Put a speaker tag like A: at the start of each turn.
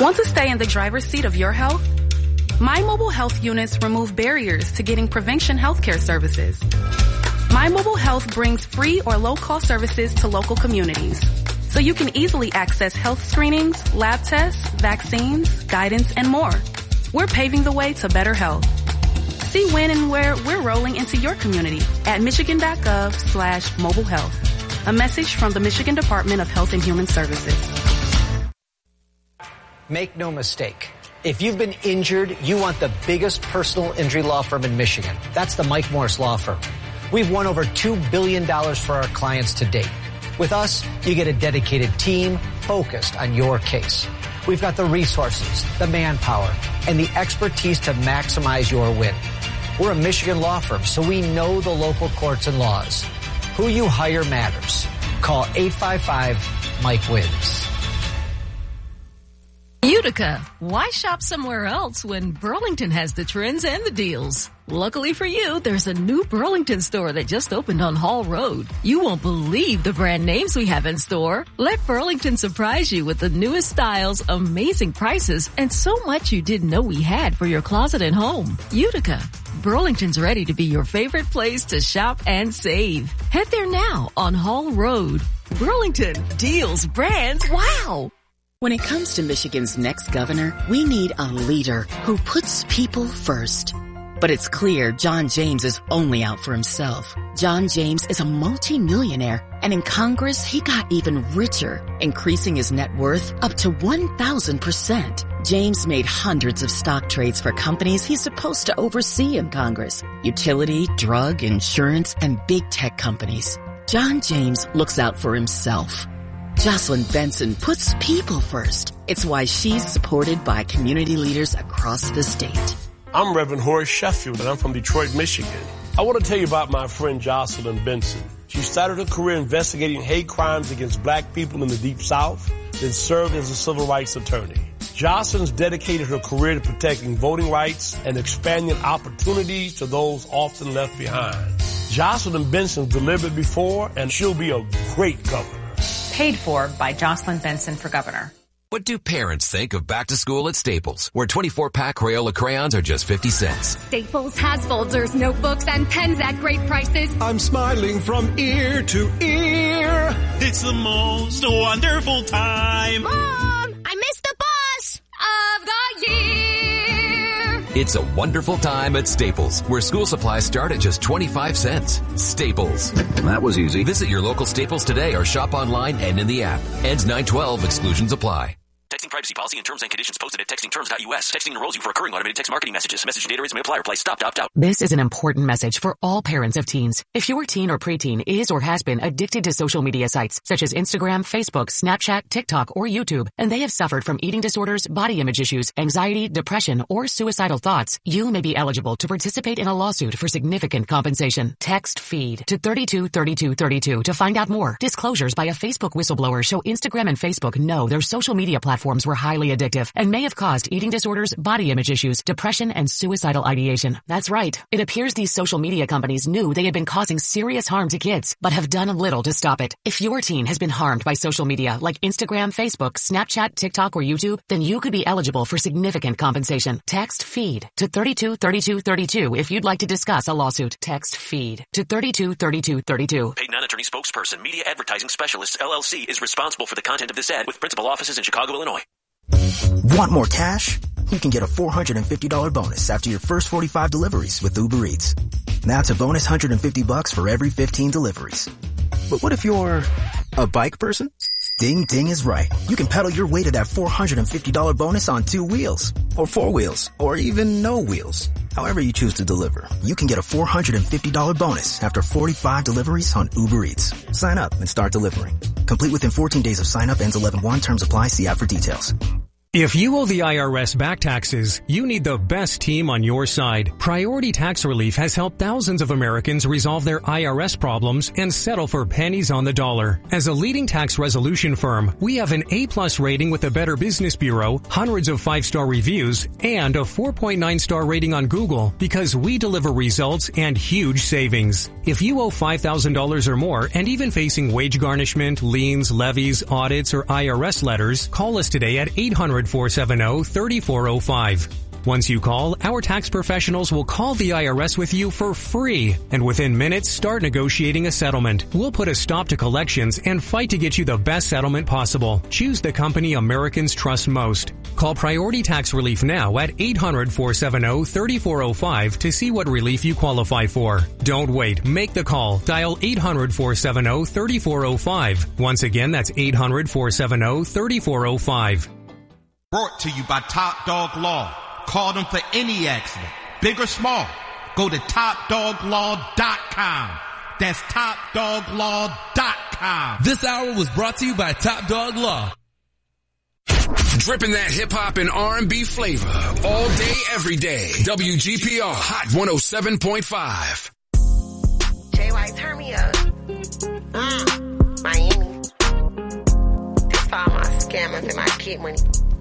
A: Want to stay in the driver's seat of your health? My Mobile Health units remove barriers to getting prevention healthcare services. My Mobile Health brings free or low-cost services to local communities, so you can easily access health screenings, lab tests, vaccines, guidance, and more. We're paving the way to better health. See when and where we're rolling into your community at michigan.gov/mobile health. A message from the Michigan Department of Health and Human Services.
B: Make no mistake. If you've been injured, you want the biggest personal injury law firm in Michigan. That's the Mike Morris Law Firm. We've won over $2 billion for our clients to date. With us, you get a dedicated team focused on your case. We've got the resources, the manpower, and the expertise to maximize your win. We're a Michigan law firm, so we know the local courts and laws. Who you hire matters. Call 855-MIKE-WINS.
C: Utica, why shop somewhere else when Burlington has the trends and the deals? Luckily for you, there's a new Burlington store that just opened on Hall Road. You won't believe the brand names we have in store. Let Burlington surprise you with the newest styles, amazing prices, and so much you didn't know we had for your closet and home. Utica, Burlington's ready to be your favorite place to shop and save. Head there now on Hall Road. Burlington, deals, brands, wow!
D: When it comes to Michigan's next governor, we need a leader who puts people first. But it's clear John James is only out for himself. John James is a multi-millionaire, and in Congress, he got even richer, increasing his net worth up to 1,000%. James made hundreds of stock trades for companies he's supposed to oversee in Congress: utility, drug, insurance, and big tech companies. John James looks out for himself. Jocelyn Benson puts people first. It's why she's supported by community leaders across the state.
E: I'm Reverend Horace Sheffield, and I'm from Detroit, Michigan. I want to tell you about my friend Jocelyn Benson. She started her career investigating hate crimes against black people in the Deep South, then served as a civil rights attorney. Jocelyn's dedicated her career to protecting voting rights and expanding opportunities to those often left behind. Jocelyn Benson delivered before, and she'll be a great governor.
F: Paid for by Jocelyn Benson for governor.
G: What do parents think of back to school at Staples, where 24-pack Crayola crayons are just 50 cents?
H: Staples has folders, notebooks, and pens at great prices.
I: I'm smiling from ear to ear.
J: It's the most wonderful time.
H: Mom, I missed the bus of the year.
G: It's a wonderful time at Staples, where school supplies start at just 25 cents. Staples.
K: That was easy.
G: Visit your local Staples today or shop online and in the app. Ends 9/12. Exclusions apply.
L: Texting privacy policy and terms and conditions posted at textingterms.us. Texting enrolls you for recurring automated text marketing messages. Message and data rates may apply. Reply stop to opt out.
M: This is an important message for all parents of teens. If your teen or preteen is or has been addicted to social media sites such as Instagram, Facebook, Snapchat, TikTok, or YouTube, and they have suffered from eating disorders, body image issues, anxiety, depression, or suicidal thoughts, you may be eligible to participate in a lawsuit for significant compensation. Text FEED to 323232 to find out more. Disclosures by a Facebook whistleblower show Instagram and Facebook know their social media platforms were highly addictive and may have caused eating disorders, body image issues, depression, and suicidal ideation. That's right. It appears these social media companies knew they had been causing serious harm to kids, but have done little to stop it. If your teen has been harmed by social media like Instagram, Facebook, Snapchat, TikTok, or YouTube, then you could be eligible for significant compensation. Text FEED to 323232 if you'd like to discuss a lawsuit. Text FEED to 323232.
L: Paid non-attorney spokesperson, Media Advertising Specialists, LLC, is responsible for the content of this ad with principal offices in Chicago, Illinois.
N: Want more cash? You can get a $450 bonus after your first 45 deliveries with Uber Eats. That's a bonus $150 for every 15 deliveries. But what if you're a bike person? Ding Ding is right. You can pedal your way to that $450 bonus on 2 wheels, or 4 wheels, or even no wheels. However you choose to deliver, you can get a $450 bonus after 45 deliveries on Uber Eats. Sign up and start delivering. Complete within 14 days of sign up. Ends 11/1. Terms apply. See app for details.
O: If you owe the IRS back taxes, you need the best team on your side. Priority Tax Relief has helped thousands of Americans resolve their IRS problems and settle for pennies on the dollar. As a leading tax resolution firm, we have an A+ rating with the Better Business Bureau, hundreds of 5-star reviews, and a 4.9-star rating on Google because we deliver results and huge savings. If you owe $5,000 or more and even facing wage garnishment, liens, levies, audits, or IRS letters, call us today at 800 800-470-3405. Once you call, our tax professionals will call the IRS with you for free, and within minutes start negotiating a settlement. We'll put a stop to collections and fight to get you the best settlement possible. Choose the company Americans trust most. Call Priority Tax Relief now at 800-470-3405 to see what relief you qualify for. Don't wait. Make the call. Dial 800-470-3405. Once again, that's 800-470-3405.
K: Brought to you by Top Dog Law. Call them for any accident, big or small. Go to TopDogLaw.com. That's TopDogLaw.com.
P: This hour was brought to you by Top Dog Law.
Q: Dripping that hip-hop and R&B flavor all day, every day. WGPR Hot 107.5.
R: JY, turn me up. Miami. That's for all my scammers and my kid money.